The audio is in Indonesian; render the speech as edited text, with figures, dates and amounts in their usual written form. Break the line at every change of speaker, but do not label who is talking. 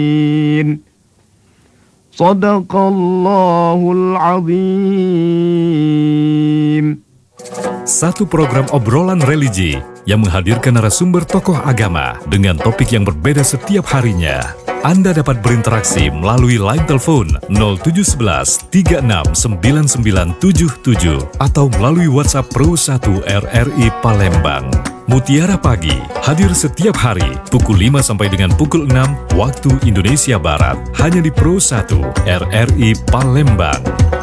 Sadaqallahul azim.
Satu program obrolan religi yang menghadirkan narasumber tokoh agama dengan topik yang berbeda setiap harinya. Anda dapat berinteraksi melalui line telepon 0711 369977 atau melalui WhatsApp Pro 1 RRI Palembang. Mutiara Pagi hadir setiap hari pukul 5 sampai dengan pukul 6 waktu Indonesia Barat hanya di Pro 1 RRI Palembang.